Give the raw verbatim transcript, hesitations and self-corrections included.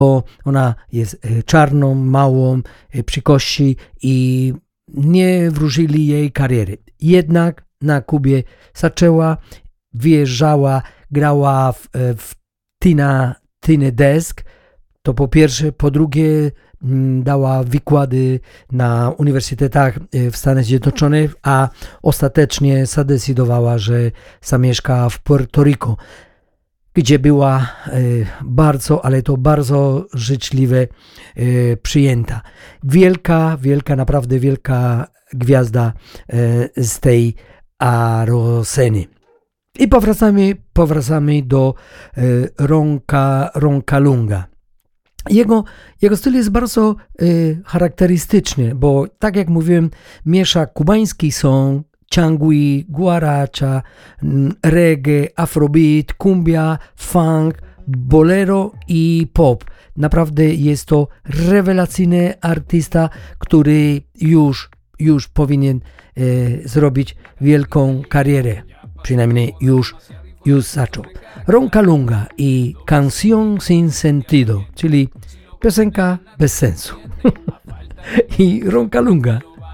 bo ona jest e, czarną, małą, e, przy kości i nie wróżyli jej kariery. Jednak na Kubie zaczęła, wjeżdżała, grała w, e, w Tina, Tiny Desk. To po pierwsze, po drugie mm, dała wykłady na uniwersytetach e, w Stanach Zjednoczonych, a ostatecznie zadecydowała, że zamieszka w Puerto Rico, gdzie była e, bardzo, ale to bardzo życzliwie e, przyjęta. Wielka, wielka, naprawdę wielka gwiazda e, z tej Aroseny. I powracamy, powracamy do e, Ronca, Roncalunga. Jego, jego styl jest bardzo e, charakterystyczny, bo tak jak mówiłem, miesza kubański song, ciangui, guaracha, reggae, afrobeat, cumbia, funk, bolero i pop. Naprawdę jest to rewelacyjny artysta, który już, już powinien e, zrobić wielką karierę. Przynajmniej już, już zaczął. Roncalunga i Canción sin sentido, czyli piosenka bez sensu. I Roncalunga.